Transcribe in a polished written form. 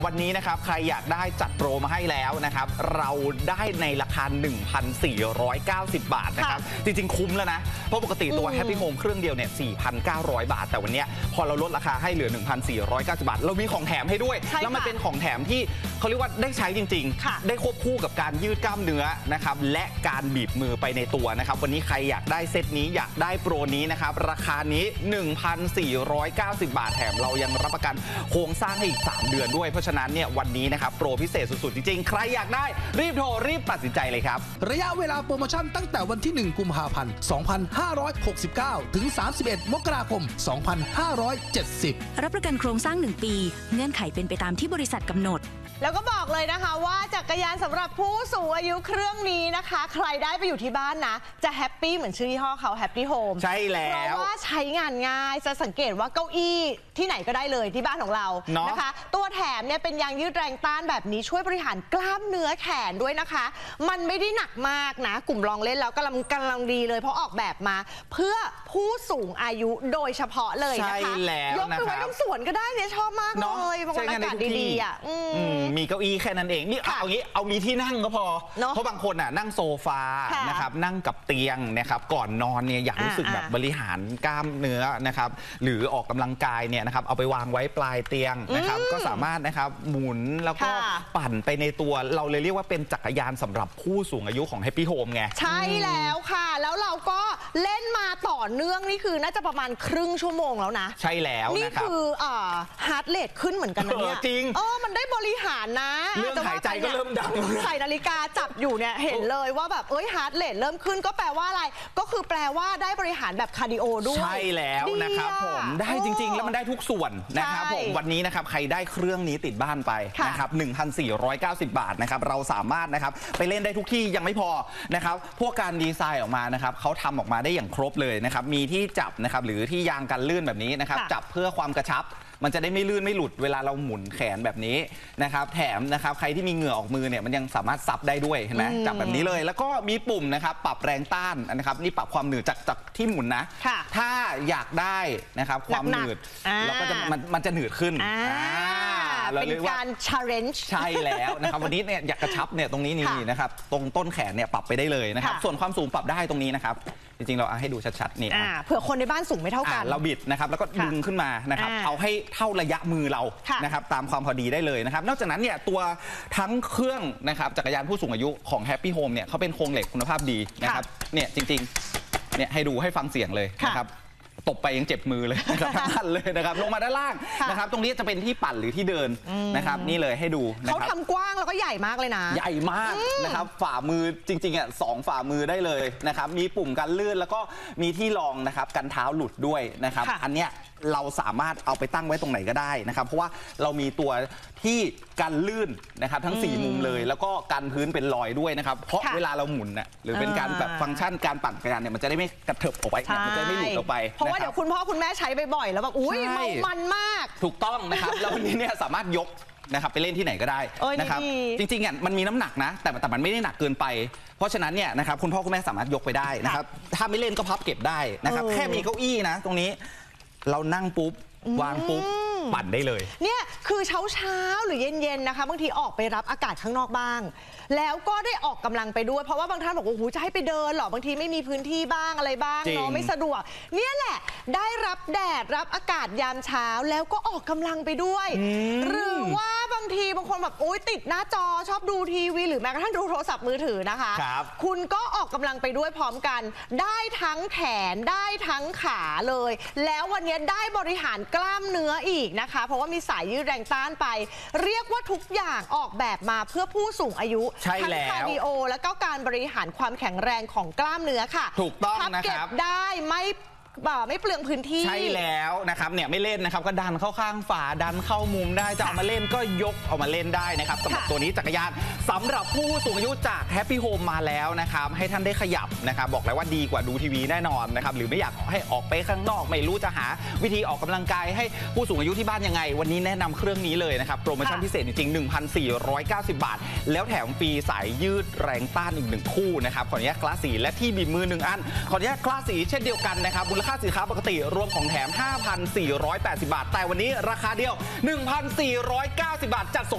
วันนี้นะครับใครอยากได้จัดโปรมาให้แล้วนะครับเราได้ในราคา 1,490 บาทนะครับจริงๆคุ้มแล้วนะเพราะปกติตัว Happy Home เครื่องเดียวเนี่ย 4,900 บาทแต่วันนี้พอเราลดราคาให้เหลือ 1,490 บาทเรามีของแถมให้ด้วยแล้วมันเป็นของแถมที่เขาเรียกว่าได้ใช้จริงๆได้ควบคู่กับการยืดกล้ามเนื้อนะครับและการบีบมือไปในตัวนะครับวันนี้ใครอยากได้เซตนี้อยากได้โปรนี้นะครับราคานี้ 1,490 บาทแถมเรายังรับประกันโครงสร้างให้อีก3 เดือนด้วยเพราะฉะนั้นเนี่ยวันนี้นะครับโปรพิเศษสุดๆจริงๆใครอยากได้รีบโทรรีบตัดสินใจเลยครับระยะเวลาโปรโมชั่นตั้งแต่วันที่1กุมภาพันธ์2569ถึง31มกราคม2570 รับประกันโครงสร้าง1 ปีเงื่อนไขเป็นไปตามที่บริษัทกำหนดแล้วก็บอกเลยนะคะว่าจักรยานสำหรับผู้สูงอายุเครื่องนี้นะคะใครได้ไปอยู่ที่บ้านนะจะแฮปปี้เหมือนชื่อยี่ห้อเขา Happy Home ใช่แล้วเพราะว่าใช้งานง่ายจะสังเกตว่าเก้าอี้ที่ไหนก็ได้เลยที่บ้านของเรานะคะตัวแถมเนี่ยเป็นยางยืดแรงต้านแบบนี้ช่วยบริหารกล้ามเนื้อแขนด้วยนะคะมันไม่ได้หนักมากนะกลุ่มลองเล่นแล้วกำลังดีเลยเพราะออกแบบมาเพื่อผู้สูงอายุโดยเฉพาะเลยนะคะยกไปไว้ตรงสวนก็ได้เนี่ยชอบมากเลยบางวันอากาศดีๆอ่ะมีเก้าอี้แค่นั้นเองนี่เอางี้เอามีที่นั่งก็พอเพราะบางคนน่ะนั่งโซฟานะครับนั่งกับเตียงนะครับก่อนนอนเนี่ยอยากรู้สึกแบบบริหารกล้ามเนื้อนะครับหรือออกกำลังกายเนี่ยนะครับเอาไปวางไว้ปลายเตียงนะครับก็สามารถนะครับหมุนแล้วก็ปั่นไปในตัวเราเลยเรียกว่าเป็นจักรยานสำหรับผู้สูงอายุของ Happy Home ไงใช่แล้วค่ะแล้วเราก็เล่นมาต่อเนื่องนี่คือน่าจะประมาณครึ่งชั่วโมงแล้วนะใช่แล้วนี่คือฮาร์ทเรทขึ้นเหมือนกันนะเนี่ยจริงมันได้บริหารนะเรื่องหายใจก็เริ่มดังใส่นาฬิกาจับอยู่เนี่ยเห็นเลยว่าแบบฮาร์ทเรทเริ่มขึ้นก็แปลว่าอะไรก็คือแปลว่าได้บริหารแบบคาร์ดิโอด้วยใช่แล้วนะครับผมได้จริงๆแล้วมันได้ทุกส่วนนะครับผมวันนี้นะครับใครได้เครื่องนี้ติดบ้านไปนะครับ 1,490 บาทนะครับเราสามารถนะครับไปเล่นได้ทุกที่ยังไม่พอนะครับพวกการดีไซน์ออกมานะครับเขาทำออกมาได้อย่างครบเลยนะครับมีที่จับนะครับหรือที่ยางกันลื่นแบบนี้นะครับจับเพื่อความกระชับมันจะได้ไม่ลื่นไม่หลุดเวลาเราหมุนแขนแบบนี้นะครับแถมนะครับใครที่มีเหงื่อออกมือเนี่ยมันยังสามารถซับได้ด้วยเห็นไหมจับแบบนี้เลยแล้วก็มีปุ่มนะครับปรับแรงต้านนะครับนี่ปรับความหนืดจากที่หมุนนะถ้าอยากได้นะครับความหนืดเราก็จะมันจะหนืดขึ้นเป็นการ challenge ใช่แล้วนะครับวันนี้เนี่ยอยากกระชับเนี่ยตรงนี้นี่นะครับตรงต้นแขนเนี่ยปรับไปได้เลยนะครับส่วนความสูงปรับได้ตรงนี้นะครับจริงๆเราให้ดูชัดๆนี่เผื่อคนในบ้านสูงไม่เท่ากันเราบิดนะครับแล้วก็ดึงขึ้นมานะครับเอาให้เท่าระยะมือเรานะครับตามความพอดีได้เลยนะครับนอกจากนั้นเนี่ยตัวทั้งเครื่องนะครับจักรยานผู้สูงอายุของ Happy Home เนี่ยเขาเป็นโครงเหล็กคุณภาพดีนะครับเนี่ยจริงๆเนี่ยให้ดูให้ฟังเสียงเลยนะครับตบไปยังเจ็บมือเลยนะครับทั้งคันเลยนะครับลงมาด้านล่างนะครับตรงนี้จะเป็นที่ปั่นหรือที่เดินนะครับนี่เลยให้ดูเขาทำกว้างแล้วก็ใหญ่มากเลยนะใหญ่มากนะครับฝ่ามือจริงๆ2 ฝ่ามือได้เลยนะครับมีปุ่มกันลื่นแล้วก็มีที่รองนะครับกันเท้าหลุดด้วยนะครับอันเนี้ยเราสามารถเอาไปตั้งไว้ตรงไหนก็ได้นะครับเพราะว่าเรามีตัวที่กันลื่นนะครับทั้ง4 มุมเลยแล้วก็กันพื้นเป็นรอยด้วยนะครับเพราะเวลาเราหมุนน่ะหรือเป็นการแบบฟังก์ชันการปั่นจักรยานเนี่ยมันจะได้ไม่กระเถิบออกไปมันจะไม่หลุดออกไปเพราะว่าเดี๋ยวคุณพ่อคุณแม่ใช้บ่อยๆแล้วแบบอุ้ยมันมากถูกต้องนะครับแล้ววันนี้เนี่ยสามารถยกนะครับไปเล่นที่ไหนก็ได้นะครับจริงๆอ่ะมันมีน้ำหนักนะแต่มันไม่ได้หนักเกินไปเพราะฉะนั้นเนี่ยนะครับคุณพ่อคุณแม่สามารถยกไปได้นะครับถ้าไม่เล่นก็พับเก็บได้นะครับแค่มีเก้าอี้นะตรงนี้เรานั่งปุ๊บวางปุ๊บปั่นได้เลยเนี่ยคือเช้าหรือเย็นๆนะคะบางทีออกไปรับอากาศข้างนอกบ้างแล้วก็ได้ออกกำลังไปด้วยเพราะว่าบางท่านบอกว่าโอ้โหจะให้ไปเดินหรอบางทีไม่มีพื้นที่บ้างอะไรบ้างเนาะไม่สะดวกเนี่ยแหละได้รับแดดรับอากาศยามเช้าแล้วก็ออกกำลังไปด้วยหรือว่าบางทีบางคนแบบโอ๊ยติดหน้าจอชอบดูทีวีหรือแม้กระทั่งดูโทรศัพท์มือถือนะคะคุณก็ออกกำลังไปด้วยพร้อมกันได้ทั้งแขนได้ทั้งขาเลยแล้ววันนี้ได้บริหารกล้ามเนื้ออีกนะคะเพราะว่ามีสายยืดแรงต้านไปเรียกว่าทุกอย่างออกแบบมาเพื่อผู้สูงอายุทั้งคาร์ดิโอและก็การบริหารความแข็งแรงของกล้ามเนื้อค่ะถูกต้องนะครับเก็บได้ไม่เปลืองพื้นที่ใช่แล้วนะครับเนี่ยไม่เล่นนะครับก็ดันเข้าข้างฝาดันเข้ามุมได้จะเอามาเล่นก็ยกเอามาเล่นได้นะครับสำหรับตัวนี้จักรยานสำหรับผู้สูงอายุจาก Happy Home มาแล้วนะครับให้ท่านได้ขยับนะครับบอกเลยว่าดีกว่าดูทีวีแน่นอนนะครับหรือไม่อยากให้ออกไปข้างนอกไม่รู้จะหาวิธีออกกำลังกายให้ผู้สูงอายุที่บ้านยังไงวันนี้แนะนำเครื่องนี้เลยนะครับโปรโมชั่นพิเศษจริงๆ 1,490 บาทแล้วแถมฟรีสายยืดแรงต้านอีก1 คู่นะครับขออนุญาตคลาสสีและที่บีบมือ1 อันขออนุญาตคลาสสีเช่นเดียวกันนะครับมูลลค่าสินค้าปกติรวมของแถม 5,480 บาทแต่วันนี้ราคาเดียว 1,490 บาทจัดส่ง